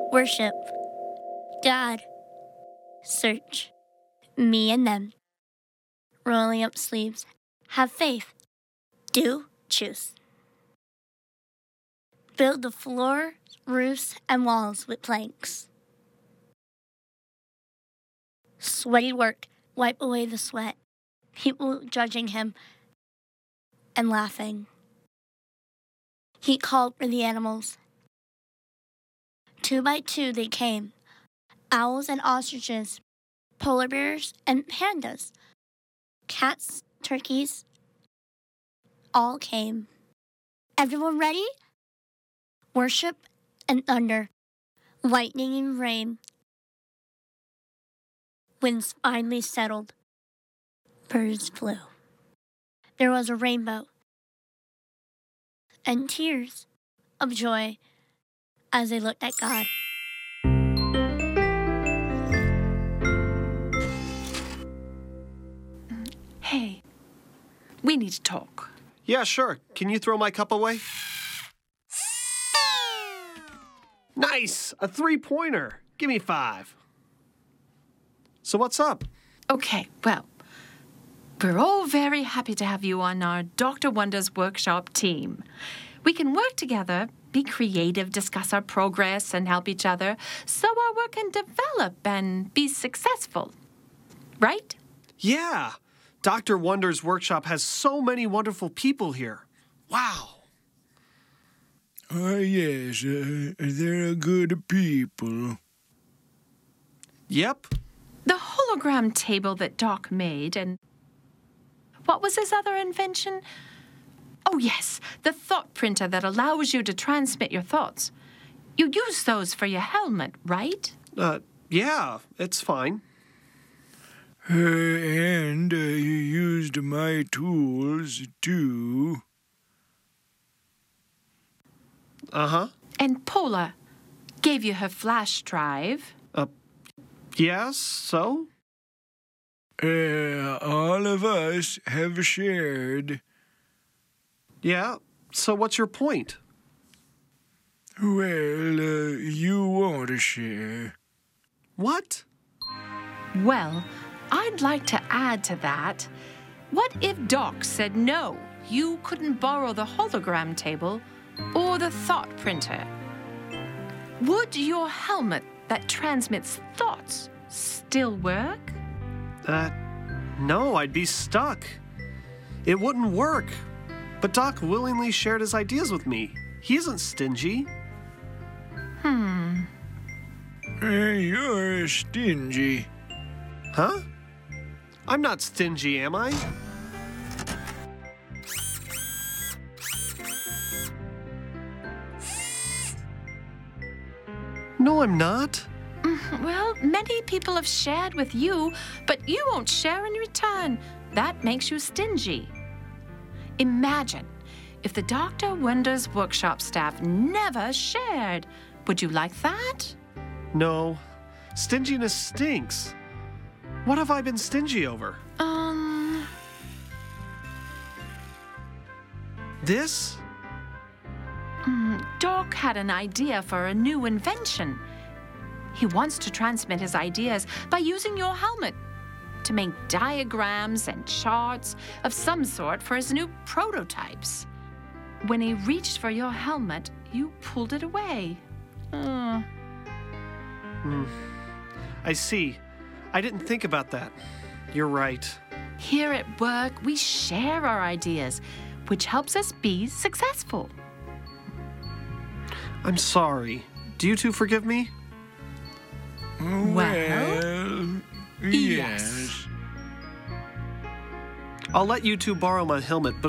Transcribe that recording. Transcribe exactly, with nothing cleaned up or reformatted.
Worship. God. Search. Me and them. Rolling up sleeves. Have faith. Do choose. Build the floor, roofs, and walls with planks. Sweaty work. Wipe away the sweat. People judging him and laughing. He called for the animals. Two by two they came. Owls and ostriches, polar bears and pandas, cats, turkeys, all came. Everyone ready? Worship and thunder, lightning and rain. Winds finally settled. Birds flew. There was a rainbow and tears of joy as they looked at God. Hey, we need to talk. Yeah, sure. Can you throw my cup away? Nice! A three-pointer. Give me five. So what's up? Okay, well, we're all very happy to have you on our Doctor Wonders Workshop team. We can work together, be creative, discuss our progress, and help each other so our work can develop and be successful. Right? Yeah! Doctor Wonders Workshop has so many wonderful people here. Wow! Ah, yes, uh, they're good people. Yep. The hologram table that Doc made, and what was his other invention? Oh, yes, the thought printer that allows you to transmit your thoughts. You use those for your helmet, right? Uh, yeah, it's fine. Uh, and uh, you used my tools, too. Uh-huh. And Paula gave you her flash drive. Uh, yes, so? Uh, all of us have shared. Yeah, so what's your point? Well, uh, you want to share. What? Well, I'd like to add to that. What if Doc said no, you couldn't borrow the hologram table or the thought printer? Would your helmet that transmits thoughts still work? Uh, no, I'd be stuck. It wouldn't work. But Doc willingly shared his ideas with me. He isn't stingy. Hmm. Uh, you're stingy. Huh? I'm not stingy, am I? No, I'm not. Well, many people have shared with you, but you won't share in return. That makes you stingy. Imagine if the Doctor Wonders Workshop staff never shared. Would you like that? No. Stinginess stinks. What have I been stingy over? Um... This? Mm, Doc had an idea for a new invention. He wants to transmit his ideas by using your helmet to make diagrams and charts of some sort for his new prototypes. When he reached for your helmet, you pulled it away. Uh. Hmm. I see. I didn't think about that. You're right. Here at work, we share our ideas, which helps us be successful. I'm sorry. Do you two forgive me? Well, yes. yes. I'll let you two borrow my helmet, but